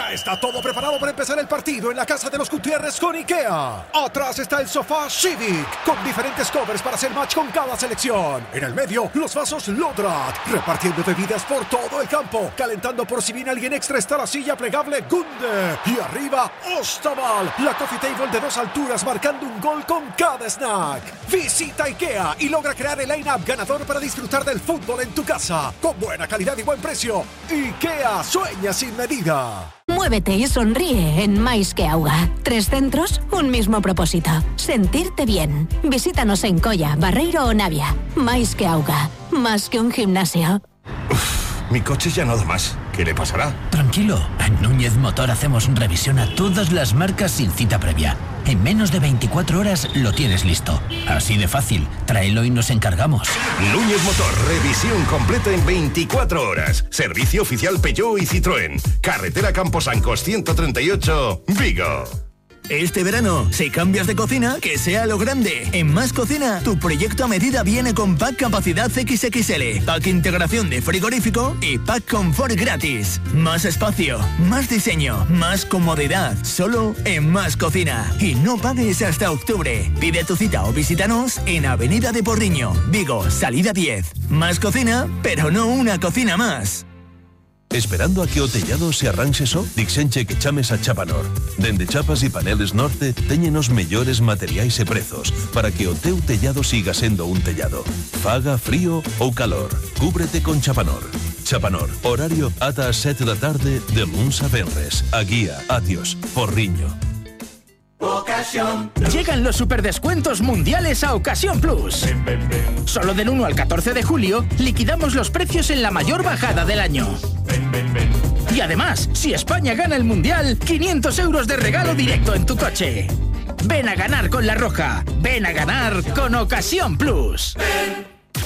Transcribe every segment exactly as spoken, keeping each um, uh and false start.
Ya está todo preparado para empezar el partido en la casa de los Gutiérrez con IKEA. Atrás está el sofá Civic, con diferentes covers para hacer match con cada selección. En el medio, los vasos Lodrat, repartiendo bebidas por todo el campo. Calentando por si viene alguien extra está la silla plegable Gunde. Y arriba, Ostaval, la coffee table de dos alturas marcando un gol con cada snack. Visita IKEA y logra crear el line-up ganador para disfrutar del fútbol en tu casa. Con buena calidad y buen precio. IKEA sueña sin medida. Muévete y sonríe en Mais que Auga. Tres centros, un mismo propósito. Sentirte bien. Visítanos en Colla, Barreiro o Navia. Mais que Auga. Más que un gimnasio. Uf, mi coche ya no da más. ¿Qué le pasará? Tranquilo, en Núñez Motor hacemos revisión a todas las marcas sin cita previa. En menos de veinticuatro horas lo tienes listo. Así de fácil, tráelo y nos encargamos. Núñez Motor, revisión completa en veinticuatro horas. Servicio oficial Peugeot y Citroën. Carretera Camposancos ciento treinta y ocho, Vigo. Este verano, si cambias de cocina, que sea lo grande. En Más Cocina, tu proyecto a medida viene con pack capacidad equis equis ele, pack integración de frigorífico y pack confort gratis. Más espacio, más diseño, más comodidad, solo en Más Cocina. Y no pagues hasta octubre. Pide tu cita o visítanos en Avenida de Porriño, Vigo, salida diez. Más Cocina, pero no una cocina más. Esperando a que o tellado se arranxe só, dixenche que chames a Chapanor. Dende Chapas e Paneles Norte teñen os mellores materiais e prezos para que o teu tellado siga sendo un tellado. Faga frío ou calor, cúbrete con Chapanor. Chapanor, horario ata as sete da tarde de luns a venres. A Guía, Atios, Porriño. Ocasión. Llegan los superdescuentos mundiales a Ocasión Plus. Ven, ven, ven. Solo del uno al catorce de julio liquidamos los precios en la mayor bajada del año. Ven, ven, ven. Y además, si España gana el mundial, quinientos euros de regalo directo en tu coche. Ven a ganar con La Roja. Ven a ganar con Ocasión Plus. Ven.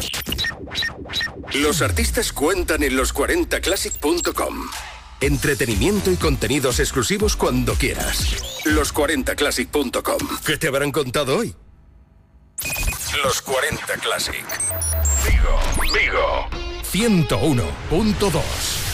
Los artistas cuentan en los cuarenta classic punto com. Entretenimiento y contenidos exclusivos cuando quieras. los cuarenta classic punto com. ¿Qué te habrán contado hoy? Los cuarenta Classic. Vigo, Vigo. ciento uno punto dos.